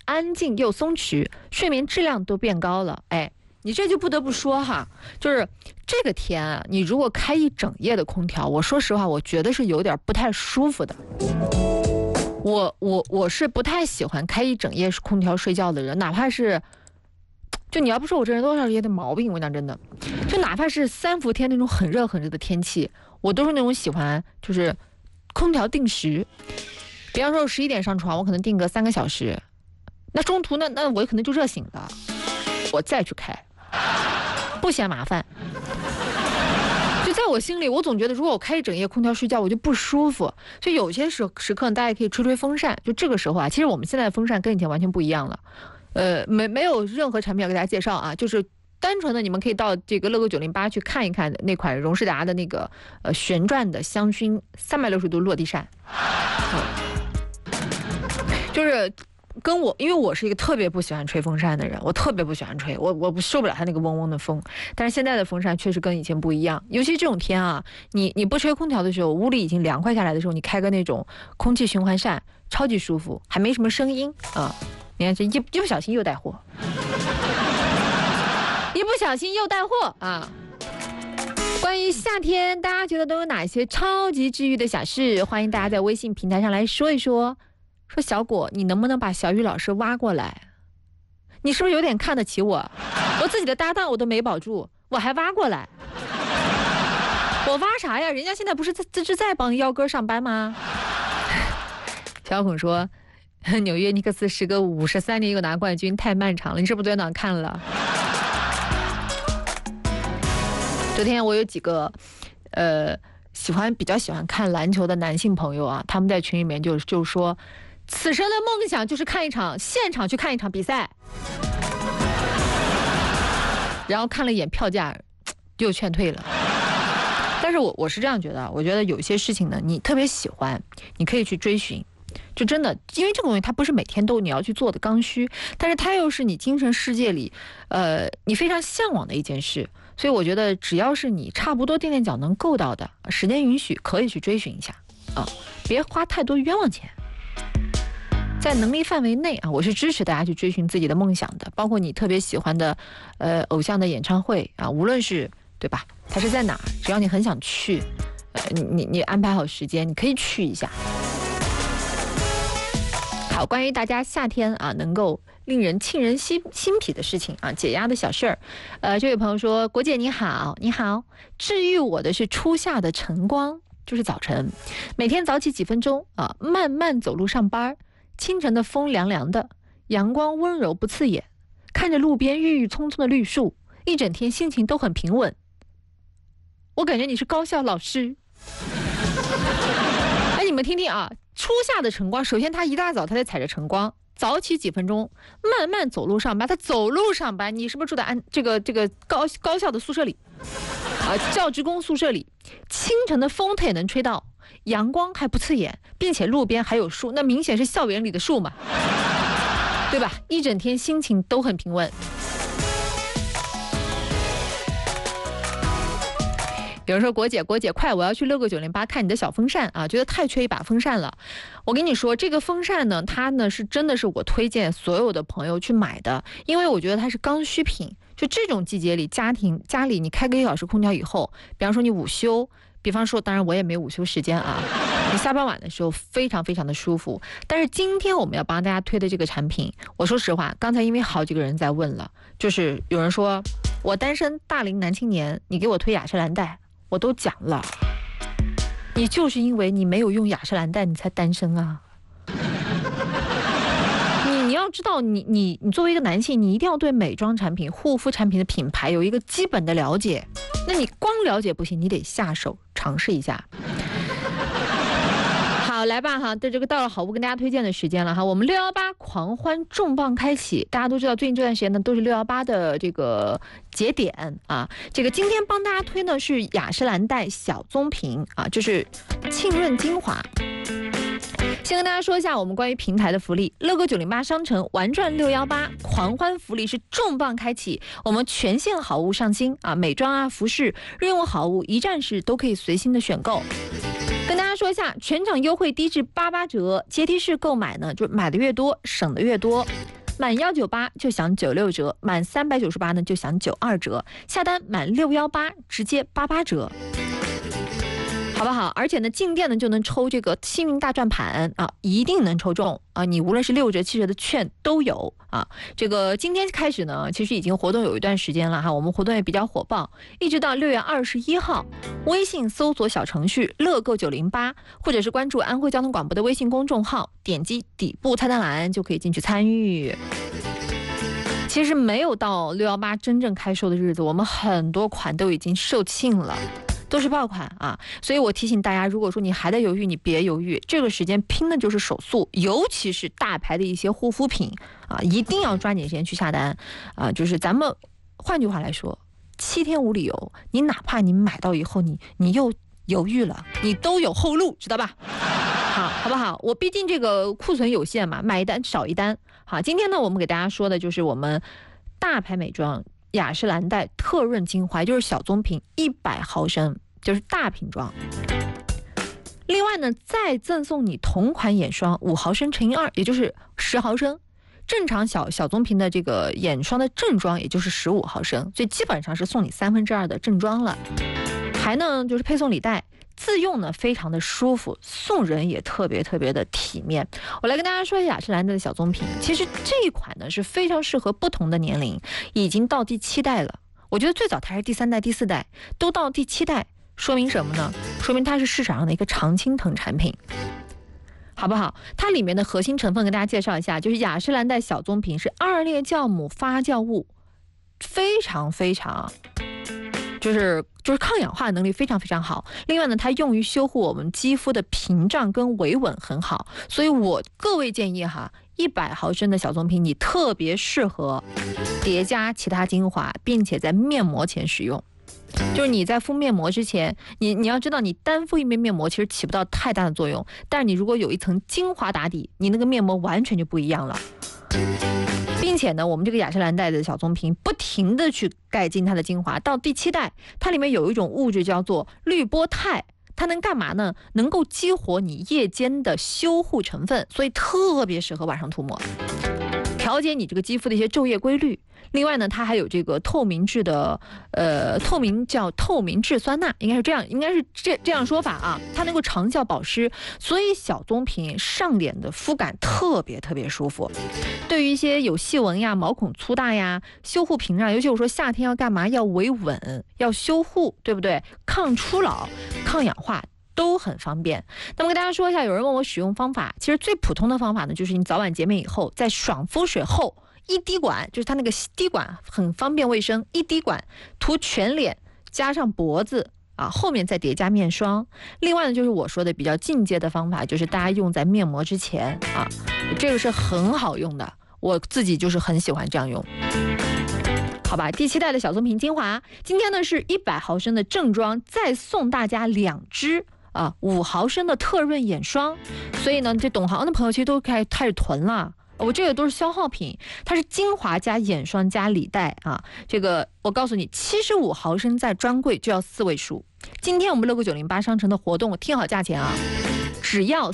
安静又松弛，睡眠质量都变高了。哎，你这就不得不说哈，就是这个天啊，你如果开一整夜的空调，我说实话，我觉得是有点不太舒服的。我是不太喜欢开一整夜空调睡觉的人，哪怕是，就你要不说我这人多少有点毛病，我讲真的，就哪怕是3伏天那种很热很热的天气，我都是那种喜欢就是空调定时。比方说我11点上床，我可能定个3个小时，那中途那我可能就热醒了，我再去开，不嫌麻烦。就在我心里，我总觉得如果我开一整夜空调睡觉，我就不舒服。所以有些时刻，大家可以吹吹风扇。就这个时候啊，其实我们现在的风扇跟以前完全不一样了。没有任何产品要给大家介绍啊，就是单纯的你们可以到这个乐购908去看一看那款荣仕达的那个旋转的香薰360度落地扇。就是跟我，因为我是一个特别不喜欢吹风扇的人，我特别不喜欢吹，我受不了它那个嗡嗡的风。但是现在的风扇确实跟以前不一样，尤其这种天啊，你不吹空调的时候，屋里已经凉快下来的时候，你开个那种空气循环扇，超级舒服，还没什么声音啊。你看这一不小心又带货，一不小心又带货啊！关于夏天，大家觉得都有哪些超级治愈的小事？欢迎大家在微信平台上来说一说。说小果，你能不能把小雨老师挖过来？你是不是有点看得起我？我自己的搭档我都没保住，我还挖过来？我挖啥呀？人家现在不是在帮幺哥上班吗？小孔说，纽约尼克斯时隔53年又拿冠军，太漫长了。你是不是昨天晚上看了？昨天我有几个比较喜欢看篮球的男性朋友啊，他们在群里面就说，此生的梦想就是现场去看一场比赛，然后看了一眼票价，就劝退了。但是我是这样觉得，我觉得有些事情呢，你特别喜欢，你可以去追寻。就真的，因为这个东西它不是每天都你要去做的刚需，但是它又是你精神世界里，你非常向往的一件事。所以我觉得，只要是你差不多垫脚能够到的，时间允许，可以去追寻一下啊，别花太多冤枉钱。在能力范围内啊，我是支持大家去追寻自己的梦想的，包括你特别喜欢的偶像的演唱会啊，无论是对吧，它是在哪儿，只要你很想去，你安排好时间，你可以去一下。好，关于大家夏天啊能够令人沁人心脾的事情啊，解压的小事儿。这位朋友说，国姐你好，你好，治愈我的是初夏的晨光，就是早晨，每天早起几分钟啊，慢慢走路上班，清晨的风凉凉的，阳光温柔不刺眼，看着路边郁郁葱葱的绿树，一整天心情都很平稳。我感觉你是高校老师。哎，你们听听啊，初夏的晨光，首先他一大早他在踩着晨光，早起几分钟，慢慢走路上班。他走路上班，你是不是住在这个高校的宿舍里啊？教职工宿舍里，清晨的风他也能吹到，阳光还不刺眼，并且路边还有树，那明显是校园里的树嘛，对吧？一整天心情都很平稳。有人说国姐快，我要去乐购908看你的小风扇啊，觉得太缺一把风扇了。我跟你说，这个风扇呢，它呢是真的是我推荐所有的朋友去买的，因为我觉得它是刚需品。就这种季节里，家里你开个1小时空调以后，比方说你午休，比方说当然我也没午休时间啊，你下班晚的时候非常非常的舒服。但是今天我们要帮大家推的这个产品，我说实话，刚才因为好几个人在问了，就是有人说我单身大龄男青年，你给我推雅诗兰黛。我都讲了，你就是因为你没有用雅诗兰黛，你才单身啊！你要知道，你作为一个男性，你一定要对美妆产品、护肤产品的品牌有一个基本的了解。那你光了解不行，你得下手尝试一下。好，来吧哈，这个到了好物跟大家推荐的时间了哈。我们618狂欢重磅开启，大家都知道最近这段时间呢都是618的这个节点啊。这个今天帮大家推呢是雅诗兰黛小棕瓶啊，就是沁润精华。先跟大家说一下我们关于平台的福利，乐购908商城玩转618狂欢福利是重磅开启，我们全线好物上新啊，美妆啊、服饰、日用好物一站式都可以随心的选购。跟大家说一下，全场优惠低至88折，阶梯式购买呢，就买的越多省的越多。 满198就享96折，满398呢就享92折，下单满618直接88折。好不好？而且呢，进店呢就能抽这个幸运大转盘啊，一定能抽中啊！你无论是6折、7折的券都有啊。这个今天开始呢，其实已经活动有一段时间了哈，我们活动也比较火爆，一直到6月21号。微信搜索小程序乐购908，或者是关注安徽交通广播的微信公众号，点击底部菜单栏就可以进去参与。其实没有到618真正开售的日子，我们很多款都已经售罄了。都是爆款啊，所以我提醒大家，如果说你还在犹豫，你别犹豫，这个时间拼的就是手速，尤其是大牌的一些护肤品啊，一定要抓紧时间去下单啊。就是咱们换句话来说，7天无理由，你哪怕你买到以后，你又犹豫了，你都有后路，知道吧？好不好？我毕竟这个库存有限嘛，买一单少一单。好，今天呢，我们给大家说的就是我们大牌美妆雅诗兰黛特润精华，就是小棕瓶100毫升，就是大瓶装。另外呢，再赠送你同款眼霜5毫升乘以2，也就是10毫升。正常小棕瓶的这个眼霜的正装也就是15毫升，所以基本上是送你2/3的正装了。还呢就是配送礼袋，自用呢非常的舒服，送人也特别的体面。我来跟大家说一下雅诗兰黛的小棕瓶，其实这一款呢是非常适合不同的年龄，已经到第7代了。我觉得最早它是第3代、第4代，都到第7代，说明什么呢？说明它是市场上的一个常青藤产品，好不好？它里面的核心成分跟大家介绍一下，就是雅诗兰黛小棕瓶是2列酵母发酵物，非常就是抗氧化能力非常好。另外呢，它用于修护我们肌肤的屏障跟维稳很好，所以我各位建议哈，100毫升的小棕瓶你特别适合叠加其他精华，并且在面膜前使用。就是你在敷面膜之前，你要知道，你单敷一面面膜其实起不到太大的作用，但是你如果有一层精华打底，你那个面膜完全就不一样了。并且呢，我们这个雅诗兰黛的小棕瓶不停的去改进它的精华，到第7代，它里面有一种物质叫做氯波肽，它能干嘛呢？能够激活你夜间的修护成分，所以特别适合晚上涂抹，调节你这个肌肤的一些昼夜规律。另外呢，它还有这个透明质酸钠，应该是这样说法啊，它能够长效保湿，所以小棕瓶上脸的肤感特别舒服。对于一些有细纹呀、毛孔粗大呀、修护屏障，尤其我说夏天要干嘛？要维稳，要修护，对不对？抗初老、抗氧化都很方便。那么跟大家说一下，有人问我使用方法，其实最普通的方法呢，就是你早晚洁面以后，在爽肤水后1滴管，就是它那个滴管很方便卫生，1滴管涂全脸，加上脖子啊，后面再叠加面霜。另外呢，就是我说的比较进阶的方法，就是大家用在面膜之前啊，这个是很好用的，我自己就是很喜欢这样用。好吧，第7代的小棕瓶精华，今天呢是100毫升的正装，再送大家2支5毫升的特润眼霜。所以呢，这懂行的朋友其实都开始囤了。我这个都是消耗品，它是精华加眼霜加礼袋啊。这个我告诉你，75毫升在专柜就要4位数。今天我们乐购908商城的活动，听好价钱啊，只要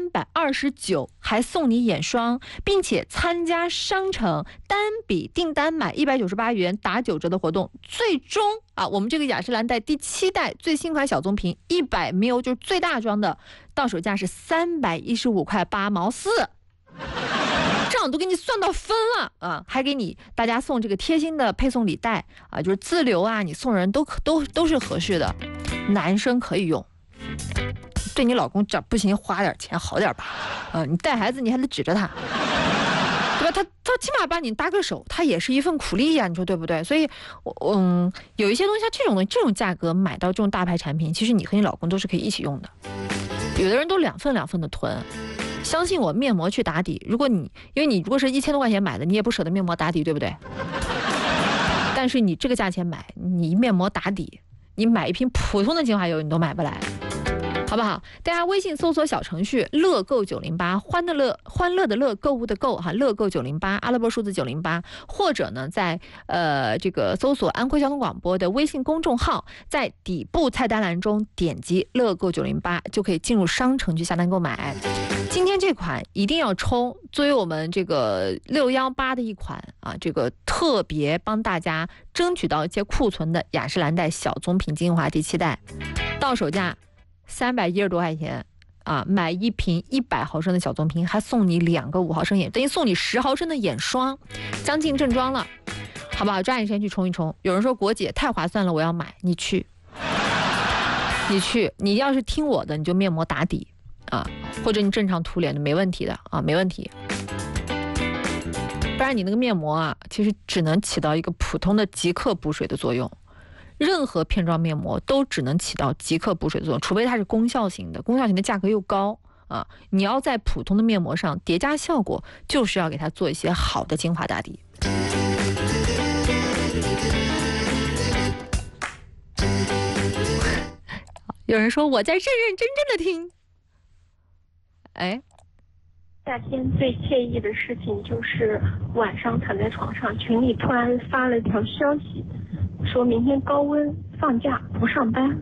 329，还送你眼霜，并且参加商城单笔订单买198元打9折的活动。最终啊，我们这个雅诗兰黛第7代最新款小棕瓶100 ml 就是最大装的，到手价是315块8毛4。账都给你算到分了啊，还给你大家送这个贴心的配送礼袋啊，就是自留啊，你送人都是合适的，男生可以用。对你老公这不行，花点钱好点吧，你带孩子你还得指着他，对吧？他起码帮你搭个手，他也是一份苦力呀，你说对不对？所以，有一些东西像这种东西，这种价格买到这种大牌产品，其实你和你老公都是可以一起用的。有的人都2份的囤。相信我，面膜去打底，因为你如果是1000多块钱买的，你也不舍得面膜打底，对不对？但是你这个价钱买，你面膜打底，你买一瓶普通的精华油你都买不来，好不好？大家微信搜索小程序乐购908，欢乐的乐，购物的购哈，乐购908，阿拉伯数字908，或者呢在这个搜索安徽交通广播的微信公众号，在底部菜单栏中点击乐购908，就可以进入商城去下单购买。 今天这款一定要冲，作为我们这个618的一款啊，这个特别帮大家争取到一些库存的雅诗兰黛小棕瓶精华第7代，到手价310多块钱啊，买一瓶100毫升的小棕瓶，还送你2个5毫升眼，等于送你10毫升的眼霜，将近正装了，好不好？抓紧时间去冲一冲。有人说国姐太划算了，我要买，你去，你要是听我的，你就面膜打底啊，或者你正常涂脸的没问题的啊，没问题。不然你那个面膜啊，其实只能起到一个普通的即刻补水的作用。任何片状面膜都只能起到即刻补水的作用，除非它是功效型的，功效型的价格又高啊。你要在普通的面膜上叠加效果，就是要给它做一些好的精华打底。有人说我在认认真真的听，哎， 夏天最惬意的事情就是晚上躺在床上，群里突然发了一条消息，说明天高温放假不上班。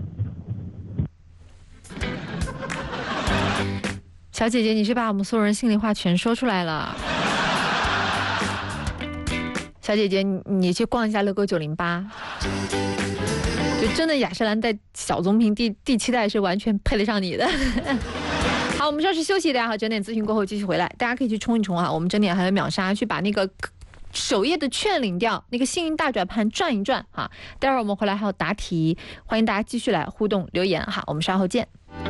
小姐姐，你是把我们所有人心里话全说出来了。小姐姐，你去逛一下乐购908，就真的雅诗兰黛小棕瓶第7代是完全配得上你的。好，我们稍事休息，大家好，9点咨询过后继续回来，大家可以去冲一冲啊，我们整点还有秒杀，去把那个首页的券领掉，那个幸运大转盘转一转哈。待会儿我们回来还有答题，欢迎大家继续来互动留言哈，我们稍后见。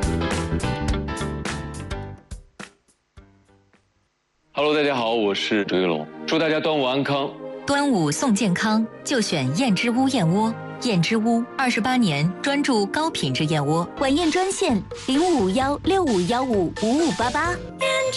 Hello， 大家好，我是周玉龙，祝大家端午安康。 端午送健康，就选燕之屋燕窝。燕之屋28年专注高品质燕窝，晚宴专线055165155588。